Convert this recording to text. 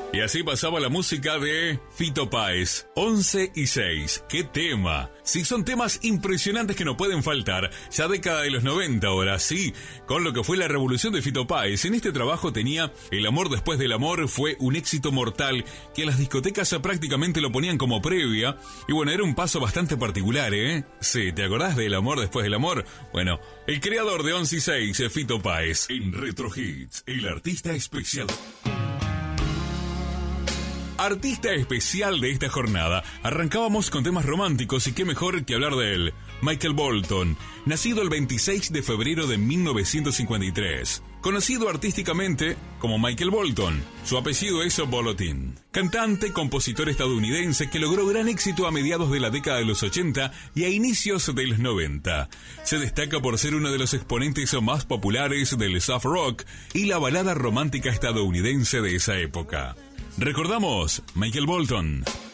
Y así pasaba la música de Fito Páez, 11 y 6. ¡Qué tema! Sí, son temas impresionantes que no pueden faltar. Ya década de los 90 ahora, sí, con lo que fue la revolución de Fito Páez. En este trabajo tenía El amor después del amor, fue un éxito mortal que las discotecas prácticamente lo ponían como previa. Y bueno, era un paso bastante particular, ¿eh? Sí, ¿te acordás de El amor después del amor? Bueno, el creador de 11 y 6, Fito Páez. En Retro Hits, el artista especial. Artista especial de esta jornada. Arrancábamos con temas románticos y qué mejor que hablar de él. Michael Bolton, nacido el 26 de febrero de 1953. Conocido artísticamente como Michael Bolton. Su apellido es Bolotin. Cantante, compositor estadounidense que logró gran éxito a mediados de la década de los 80 y a inicios de los 90. Se destaca por ser uno de los exponentes más populares del soft rock y la balada romántica estadounidense de esa época. Recordamos Michael Bolton.